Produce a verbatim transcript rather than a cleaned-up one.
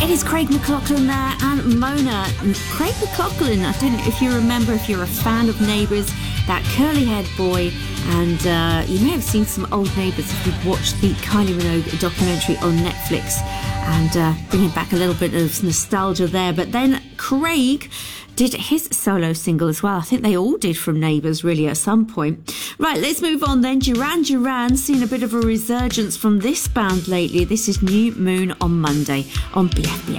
is Craig McLachlan there and Mona. Craig McLachlan, I don't know if you remember, if you're a fan of Neighbours, that curly-haired boy, and uh, you may have seen some old Neighbours if you've watched the Kylie Minogue documentary on Netflix, and uh, bringing back a little bit of nostalgia there. But then Craig did his solo single as well. I think they all did from Neighbours really at some point. Right, let's move on then. Duran Duran, seen a bit of a resurgence from this band lately. This is New Moon on Monday on B F B